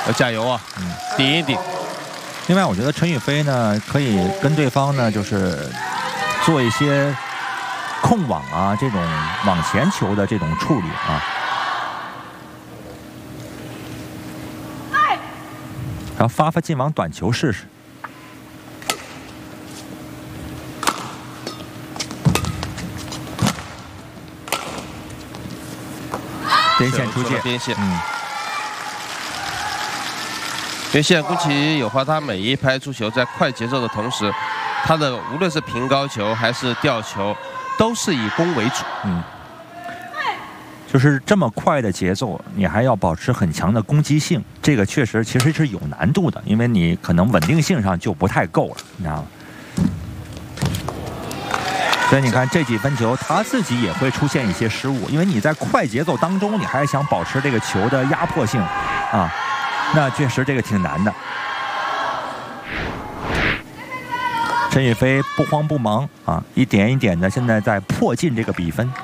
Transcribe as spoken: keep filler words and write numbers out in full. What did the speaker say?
要加油啊！嗯，顶一顶。 另外，我觉得陈雨菲呢，可以跟对方呢，就是做一些控网啊，这种往前球的这种处理啊。然后发发进网短球试试。边线出界， 边线， 嗯， 边线宫崎友花，他每一拍出球在快节奏的同时，他的无论是平高球还是吊球，都是以攻为主， 嗯，就是这么快的节奏，你还要保持很强的攻击性，这个确实其实是有难度的，因为你可能稳定性上就不太够了，你知道吗？所以你看这几分球，他自己也会出现一些失误，因为你在快节奏当中，你还想保持这个球的压迫性，啊，那确实这个挺难的。陈雨菲不慌不忙啊，一点一点的，现在在迫近这个比分。